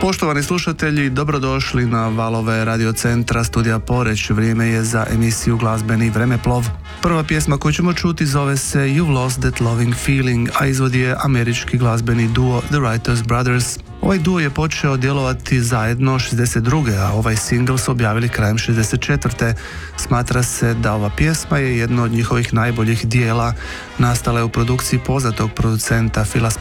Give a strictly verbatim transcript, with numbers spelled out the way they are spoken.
Poštovani slušatelji, dobrodošli na valove radiocentra Studija Poreć. Vrijeme je za emisiju Glazbeni vremeplov. Prva pjesma koju ćemo čuti zove se You've Lost That Loving Feeling, a izvodi je američki glazbeni duo The Writers Brothers. Ovaj duo je počeo djelovati zajedno šezdeset druge. a ovaj singl su objavili krajem šezdeset četvrte. Smatra se da ova pjesma je jedno od njihovih najboljih dijela. Nastala je u produkciji poznatog producenta Phila